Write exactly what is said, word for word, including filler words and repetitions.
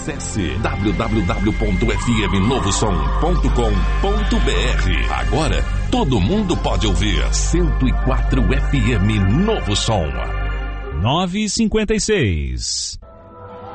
Acesse w w w ponto f m novo som ponto com ponto b r. Agora, todo mundo pode ouvir cento e quatro F M Novo Som. nove e cinquenta e seis.